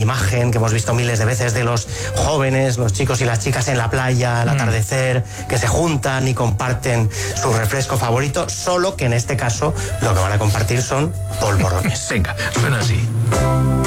imagen que hemos visto miles de veces de los jóvenes, los chicos y las chicas en la playa al atardecer, que se juntan y comparten su refresco favorito, solo que en este caso lo que van a compartir son polvorones. Venga, suena así.